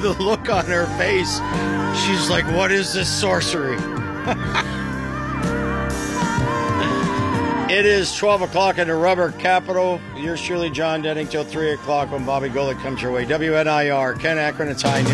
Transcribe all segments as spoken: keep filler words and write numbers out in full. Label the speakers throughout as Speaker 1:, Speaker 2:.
Speaker 1: the look on her face. She's like, what is this sorcery? It is twelve o'clock in the rubber capital. Yours truly, John Denning, till three o'clock when Bobby Golick comes your way. W N I R, Ken Akron, it's High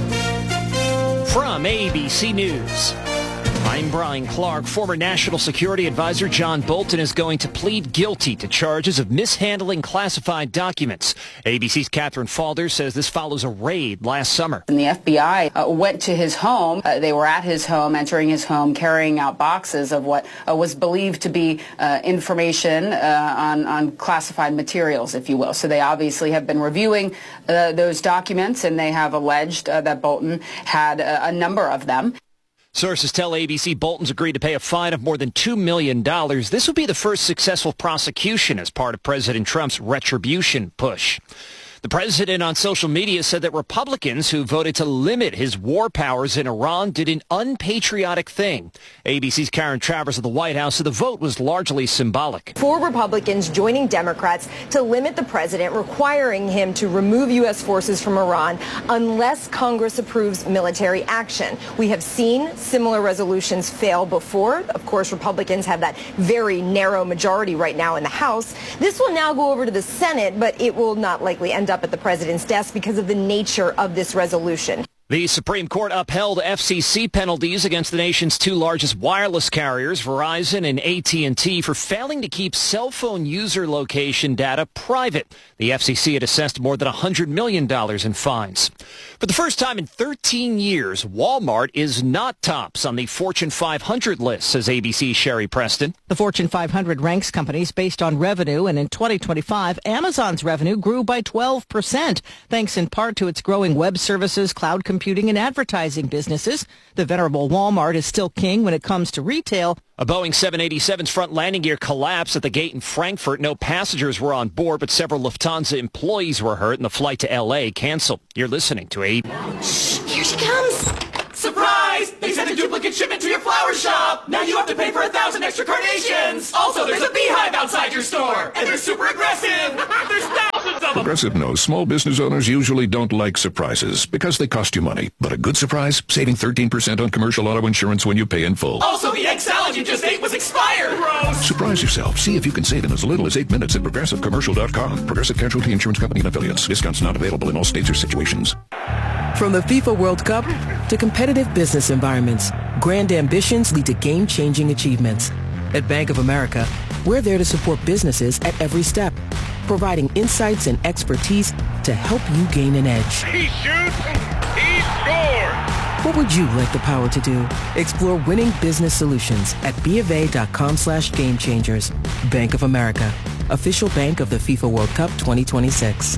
Speaker 1: Noon.
Speaker 2: From A B C News, I'm Brian Clark. Former National Security Advisor John Bolton is going to plead guilty to charges of mishandling classified documents. A B C's Catherine Falder says this follows a raid last summer.
Speaker 3: And the F B I uh, went to his home. Uh, they were at his home, entering his home, carrying out boxes of what uh, was believed to be uh, information uh, on, on classified materials, if you will. So they obviously have been reviewing uh, those documents, and they have alleged uh, that Bolton had a, a number of them.
Speaker 2: Sources tell A B C Bolton's agreed to pay a fine of more than two million dollars. This would be the first successful prosecution as part of President Trump's retribution push. The president on social media said that Republicans who voted to limit his war powers in Iran did an unpatriotic thing. A B C's Karen Travers of the White House said the vote was largely symbolic.
Speaker 4: Four Republicans joining Democrats to limit the president, requiring him to remove U S forces from Iran unless Congress approves military action. We have seen similar resolutions fail before. Of course, Republicans have that very narrow majority right now in the House. This will now go over to the Senate, but it will not likely end up at the president's desk because of the nature of this resolution.
Speaker 2: The Supreme Court upheld F C C penalties against the nation's two largest wireless carriers, Verizon and A T and T, for failing to keep cell phone user location data private. The F C C had assessed more than one hundred million dollars in fines. For the first time in thirteen years, Walmart is not tops on the Fortune five hundred list, says A B C's Sherry Preston.
Speaker 5: The Fortune five hundred ranks companies based on revenue, and in twenty twenty-five, Amazon's revenue grew by twelve percent, thanks in part to its growing web services, cloud computing, computing and advertising businesses. The venerable Walmart is still king when it comes to retail.
Speaker 2: A Boeing seven eighty-seven's front landing gear collapsed at the gate in Frankfurt. No passengers were on board, but several Lufthansa employees were hurt and the flight to L A canceled. You're listening to A.
Speaker 6: Shh, here she comes. Surprise! They sent a duplicate shipment to your flower shop! Now you have to pay for a thousand extra carnations! Also, there's a beehive outside your store! And they're super aggressive! There's thousands of them!
Speaker 7: Progressive knows small business owners usually don't like surprises because they cost you money. But a good surprise? Saving thirteen percent on commercial auto insurance when you pay in full.
Speaker 6: Also, the egg salad you just ate was expired! Gross!
Speaker 7: Surprise yourself. See if you can save in as little as eight minutes at progressive commercial dot com. Progressive Casualty Insurance Company and affiliates. Discounts not available in all states or situations.
Speaker 8: From the FIFA World Cup to competitive business environments, grand ambitions lead to game-changing achievements. At Bank of America, we're there to support businesses at every step, providing insights and expertise to help you gain an edge.
Speaker 9: He shoots, he scores!
Speaker 8: What would you like the power to do? Explore winning business solutions at bofa.com slash game changers. Bank of America, official bank of the FIFA World Cup twenty twenty-six.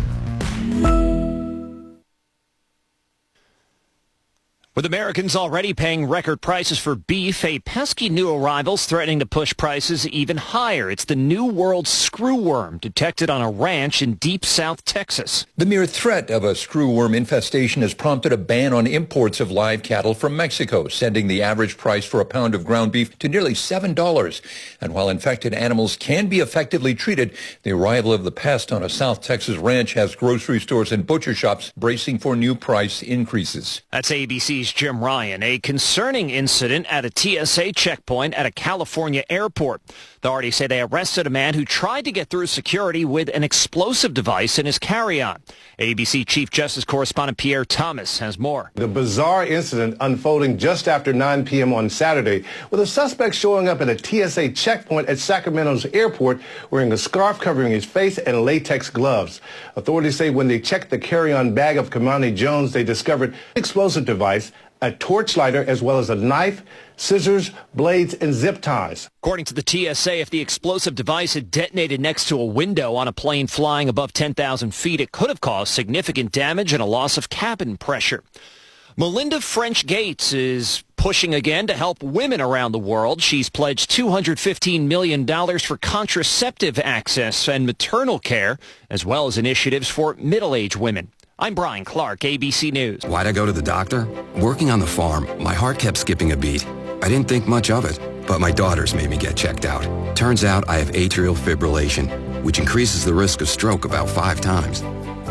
Speaker 2: With Americans already paying record prices for beef, a pesky new arrival's threatening to push prices even higher. It's the New World screwworm, detected on a ranch in deep South Texas.
Speaker 10: The mere threat of a screwworm infestation has prompted a ban on imports of live cattle from Mexico, sending the average price for a pound of ground beef to nearly seven dollars. And while infected animals can be effectively treated, the arrival of the pest on a South Texas ranch has grocery stores and butcher shops bracing for new price increases.
Speaker 2: That's A B C's Jim Ryan. A concerning incident at a T S A checkpoint at a California airport. Authorities say they arrested a man who tried to get through security with an explosive device in his carry-on. A B C Chief Justice Correspondent Pierre Thomas has more.
Speaker 11: The bizarre incident unfolding just after nine p.m. on Saturday, with a suspect showing up at a T S A checkpoint at Sacramento's airport wearing a scarf covering his face and latex gloves. Authorities say when they checked the carry-on bag of Kamani Jones, they discovered an explosive device, a torch lighter, as well as a knife, scissors, blades, and zip ties.
Speaker 2: According to the T S A, if the explosive device had detonated next to a window on a plane flying above ten thousand feet, it could have caused significant damage and a loss of cabin pressure. Melinda French Gates is pushing again to help women around the world. She's pledged two hundred fifteen million dollars for contraceptive access and maternal care, as well as initiatives for middle-aged women. I'm Brian Clark, A B C News.
Speaker 12: Why'd I go to the doctor? Working on the farm, my heart kept skipping a beat. I didn't think much of it, but my daughters made me get checked out. Turns out I have atrial fibrillation, which increases the risk of stroke about five times.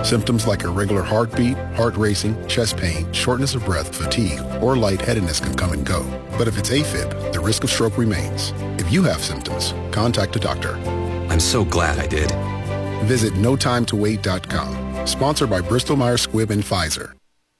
Speaker 13: Symptoms like irregular heartbeat, heart racing, chest pain, shortness of breath, fatigue, or lightheadedness can come and go. But if it's AFib, the risk of stroke remains. If you have symptoms, contact a doctor.
Speaker 12: I'm so glad I did.
Speaker 13: Visit no time to wait dot com. Sponsored by Bristol Myers Squibb and Pfizer.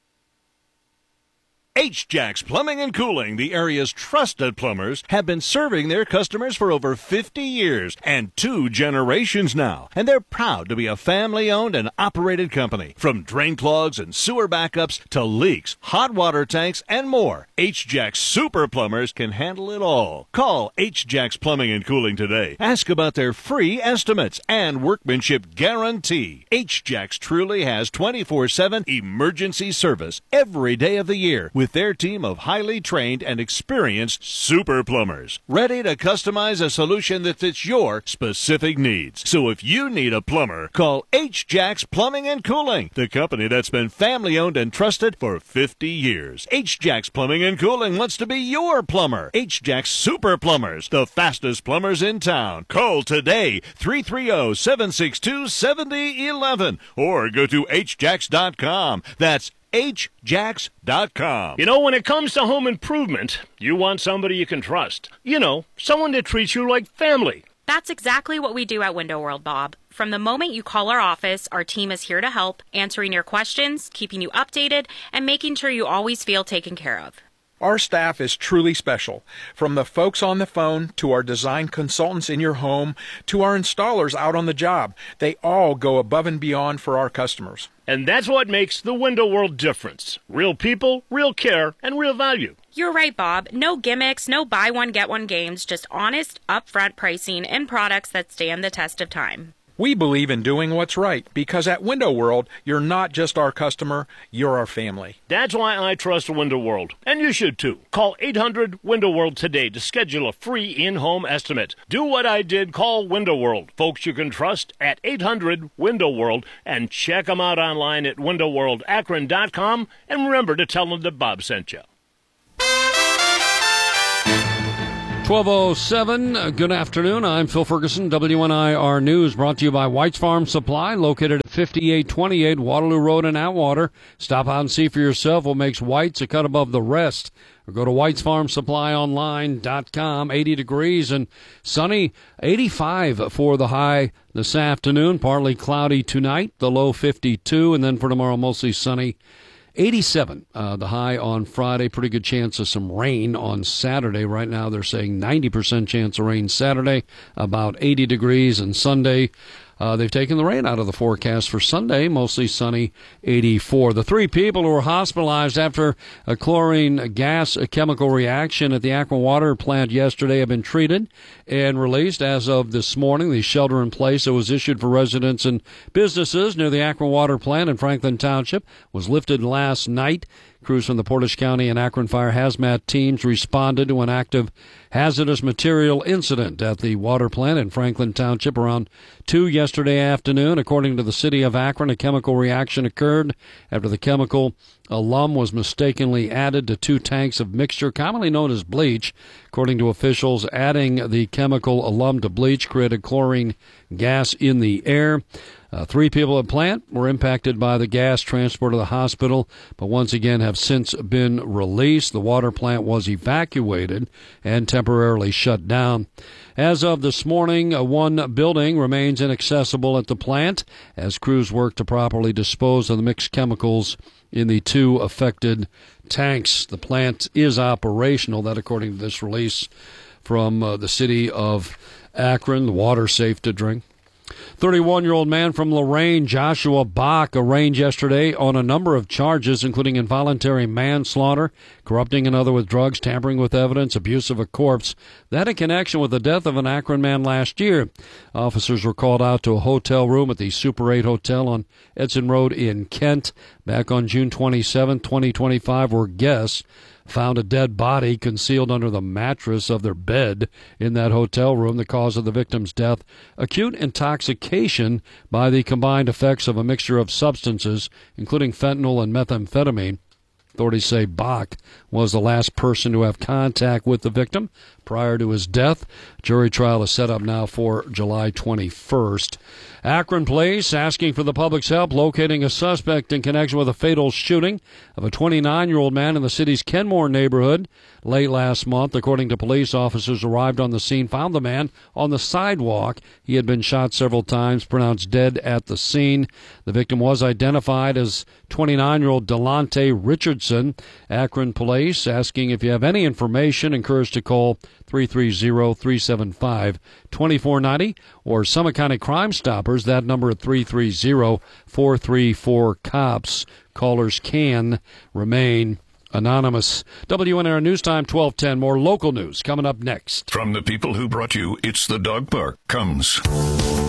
Speaker 14: H-Jacks Plumbing and Cooling, the area's trusted plumbers, have been serving their customers for over fifty years and two generations now. And they're proud to be a family-owned and operated company. From drain clogs and sewer backups to leaks, hot water tanks, and more, H-Jacks Super Plumbers can handle it all. Call H-Jacks Plumbing and Cooling today. Ask about their free estimates and workmanship guarantee. H-Jacks truly has twenty-four seven emergency service every day of the year, with their team of highly trained and experienced super plumbers, ready to customize a solution that fits your specific needs. So if you need a plumber, call H-Jacks Plumbing and Cooling, the company that's been family-owned and trusted for fifty years. H-Jacks Plumbing and Cooling wants to be your plumber. H-Jacks Super Plumbers, the fastest plumbers in town. Call today, three three zero, seven six two, seven zero one one, or go to H Jacks dot com. That's H Jacks dot com.
Speaker 15: You know, when it comes to home improvement, you want somebody you can trust. You know, someone that treats you like family.
Speaker 16: That's exactly what we do at Window World, Bob. From the moment you call our office, our team is here to help, answering your questions, keeping you updated, and making sure you always feel taken care of.
Speaker 17: Our staff is truly special. From the folks on the phone, to our design consultants in your home, to our installers out on the job, they all go above and beyond for our customers.
Speaker 15: And that's what makes the Window World difference. Real people, real care, and real value.
Speaker 16: You're right, Bob. No gimmicks, no buy one, get one games, just honest, upfront pricing and products that stand the test of time.
Speaker 17: We believe in doing what's right, because at Window World, you're not just our customer, you're our family.
Speaker 15: That's why I trust Window World, and you should too. Call eight hundred Window World today to schedule a free in-home estimate. Do what I did, call Window World. Folks you can trust at eight hundred Window World, and check them out online at window world akron dot com, and remember to tell them that Bob sent you.
Speaker 18: twelve oh seven, good afternoon. I'm Phil Ferguson, W N I R News, brought to you by White's Farm Supply, located at fifty-eight twenty-eight Waterloo Road in Atwater. Stop out and see for yourself what makes White's a cut above the rest. Or go to whites farm supply online dot com. eighty degrees and sunny, eighty-five for the high this afternoon. Partly cloudy tonight, the low fifty-two, and then for tomorrow mostly sunny. eighty-seven, uh, the high on Friday. Pretty good chance of some rain on Saturday. Right now they're saying ninety percent chance of rain Saturday, about eighty degrees, and Sunday uh, they've taken the rain out of the forecast for Sunday, mostly sunny, eighty-four. The three people who were hospitalized after a chlorine gas chemical reaction at the Akron Water plant yesterday have been treated and released as of this morning. The shelter in place that was issued for residents and businesses near the Akron Water plant in Franklin Township was lifted last night. Crews from the Portage County and Akron Fire hazmat teams responded to an active hazardous material incident at the water plant in Franklin Township around two yesterday afternoon. According to the city of Akron, a chemical reaction occurred after the chemical alum was mistakenly added to two tanks of mixture commonly known as bleach. According to officials, adding the chemical alum to bleach created chlorine gas in the air. Uh, three people at the plant were impacted by the gas, transported to the hospital, but once again have since been released. The water plant was evacuated and temporarily shut down. As of this morning, uh, one building remains inaccessible at the plant as crews work to properly dispose of the mixed chemicals in the two affected tanks. The plant is operational, that according to this release from uh, the city of Akron. The water's safe to drink. thirty-one-year-old man from Lorain, Joshua Bach, arraigned yesterday on a number of charges, including involuntary manslaughter, corrupting another with drugs, tampering with evidence, abuse of a corpse. That in connection with the death of an Akron man last year. Officers were called out to a hotel room at the Super eight Hotel on Edson Road in Kent. Back on June twenty-seventh, twenty twenty-five, where guests found a dead body concealed under the mattress of their bed in that hotel room. The cause of the victim's death, acute intoxication by the combined effects of a mixture of substances, including fentanyl and methamphetamine. Authorities say Bach was the last person to have contact with the victim prior to his death. Jury trial is set up now for July twenty-first. Akron police asking for the public's help locating a suspect in connection with a fatal shooting of a twenty-nine-year-old man in the city's Kenmore neighborhood late last month. According to police, officers arrived on the scene, found the man on the sidewalk. He had been shot several times, pronounced dead at the scene. The victim was identified as twenty-nine-year-old Delonte Richardson. Akron police asking if you have any information, encouraged to call three three zero, three seven five, two four nine zero or Summit County Crime Stoppers, that number at three three zero, four three four, COPS. Callers can remain anonymous. W N R News Time, twelve ten. More local news coming up next.
Speaker 7: From the people who brought you It's the Dog Park comes